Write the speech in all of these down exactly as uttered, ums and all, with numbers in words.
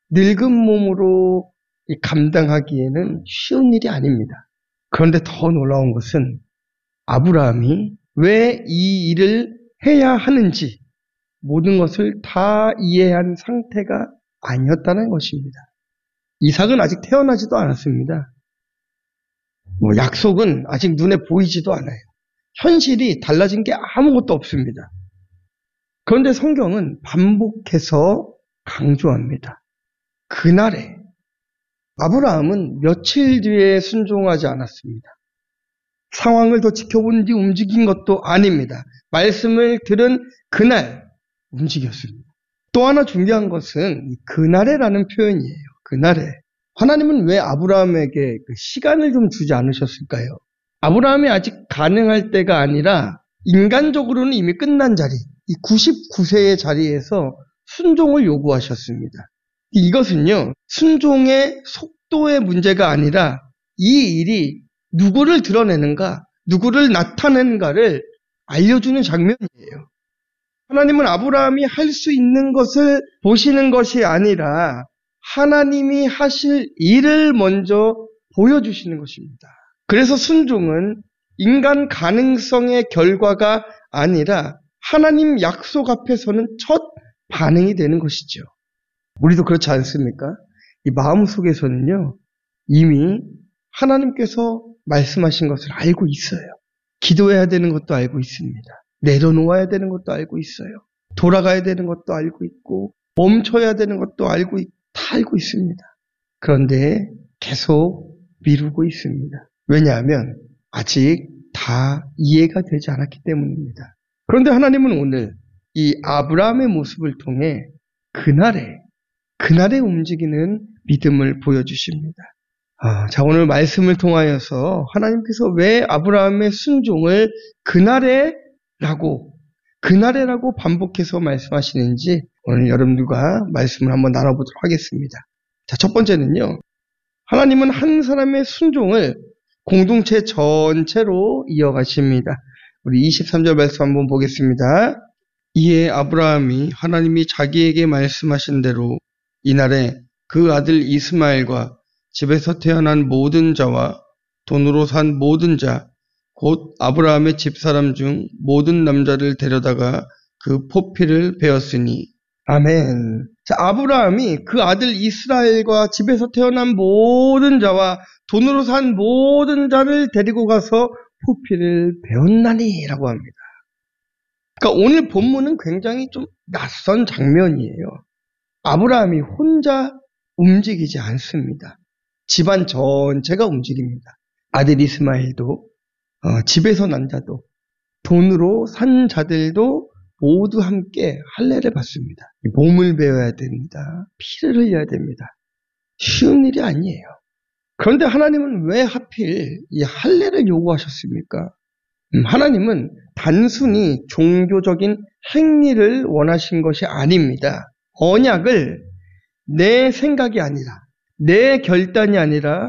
늙은 몸으로 감당하기에는 쉬운 일이 아닙니다. 그런데 더 놀라운 것은 아브라함이 왜 이 일을 해야 하는지 모든 것을 다 이해한 상태가 아니었다는 것입니다. 이삭은 아직 태어나지도 않았습니다. 뭐 약속은 아직 눈에 보이지도 않아요. 현실이 달라진 게 아무것도 없습니다. 그런데 성경은 반복해서 강조합니다. 그날에 아브라함은 며칠 뒤에 순종하지 않았습니다. 상황을 더 지켜본 뒤 움직인 것도 아닙니다. 말씀을 들은 그날 움직였습니다. 또 하나 중요한 것은 그날에라는 표현이에요. 그날에. 하나님은 왜 아브라함에게 그 시간을 좀 주지 않으셨을까요? 아브라함이 아직 가능할 때가 아니라 인간적으로는 이미 끝난 자리, 이 구십구 세의 자리에서 순종을 요구하셨습니다. 이것은요, 순종의 속도의 문제가 아니라 이 일이 누구를 드러내는가, 누구를 나타내는가를 알려주는 장면이에요. 하나님은 아브라함이 할 수 있는 것을 보시는 것이 아니라 하나님이 하실 일을 먼저 보여주시는 것입니다. 그래서 순종은 인간 가능성의 결과가 아니라 하나님 약속 앞에서는 첫 반응이 되는 것이죠. 우리도 그렇지 않습니까? 이 마음속에서는요, 이미 하나님께서 말씀하신 것을 알고 있어요. 기도해야 되는 것도 알고 있습니다. 내려놓아야 되는 것도 알고 있어요. 돌아가야 되는 것도 알고 있고 멈춰야 되는 것도 알고 있, 다 알고 있습니다. 그런데 계속 미루고 있습니다. 왜냐하면 아직 다 이해가 되지 않았기 때문입니다. 그런데 하나님은 오늘 이 아브라함의 모습을 통해 그날에 그날에 움직이는 믿음을 보여주십니다. 아, 자, 오늘 말씀을 통하여서 하나님께서 왜 아브라함의 순종을 그날에 라고, 그날에라고 반복해서 말씀하시는지 오늘 여러분들과 말씀을 한번 나눠보도록 하겠습니다. 자, 첫 번째는요, 하나님은 한 사람의 순종을 공동체 전체로 이어가십니다. 우리 이십삼 절 말씀 한번 보겠습니다. 이에 아브라함이 하나님이 자기에게 말씀하신 대로 이날에 그 아들 이스마엘과 집에서 태어난 모든 자와 돈으로 산 모든 자, 곧 아브라함의 집사람 중 모든 남자를 데려다가 그 포피를 베었으니. 아멘. 자, 아브라함이 그 아들 이스라엘과 집에서 태어난 모든 자와 돈으로 산 모든 자를 데리고 가서 포피를 베었나니 라고 합니다. 그러니까 오늘 본문은 굉장히 좀 낯선 장면이에요. 아브라함이 혼자 움직이지 않습니다. 집안 전체가 움직입니다. 아들 이스마엘도, 어, 집에서 난 자도, 돈으로 산 자들도 모두 함께 할례를 받습니다. 몸을 베어야 됩니다. 피를 흘려야 됩니다. 쉬운 일이 아니에요. 그런데 하나님은 왜 하필 이 할례를 요구하셨습니까? 음, 하나님은 단순히 종교적인 행위를 원하신 것이 아닙니다. 언약을 내 생각이 아니라, 내 결단이 아니라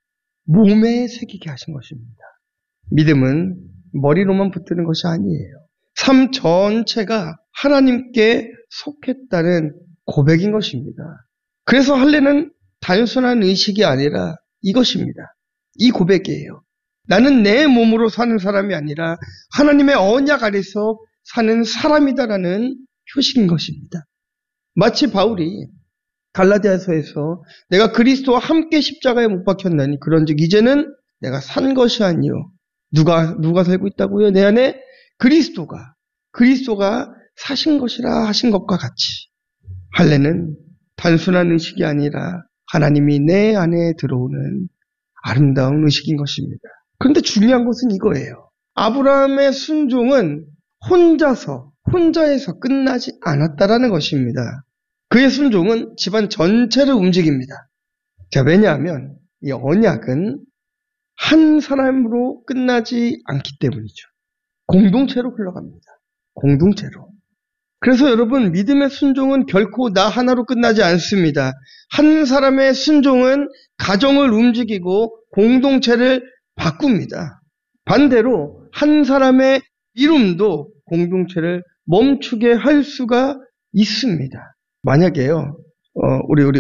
몸에 새기게 하신 것입니다. 믿음은 머리로만 붙드는 것이 아니에요. 삶 전체가 하나님께 속했다는 고백인 것입니다. 그래서 할례는 단순한 의식이 아니라 이것입니다. 이 고백이에요. 나는 내 몸으로 사는 사람이 아니라 하나님의 언약 아래서 사는 사람이다라는 표식인 것입니다. 마치 바울이 갈라디아서에서 내가 그리스도와 함께 십자가에 못 박혔나니 그런즉 이제는 내가 산 것이 아니요 누가 누가 살고 있다고요? 내 안에 그리스도가 그리스도가 사신 것이라 하신 것과 같이 할례는 단순한 의식이 아니라 하나님이 내 안에 들어오는 아름다운 의식인 것입니다. 그런데 중요한 것은 이거예요. 아브라함의 순종은 혼자서 혼자에서 끝나지 않았다라는 것입니다. 그의 순종은 집안 전체를 움직입니다. 자, 왜냐하면 이 언약은 한 사람으로 끝나지 않기 때문이죠. 공동체로 흘러갑니다. 공동체로. 그래서 여러분, 믿음의 순종은 결코 나 하나로 끝나지 않습니다. 한 사람의 순종은 가정을 움직이고 공동체를 바꿉니다. 반대로 한 사람의 이름도 공동체를 멈추게 할 수가 있습니다. 만약에요, 어, 우리, 우리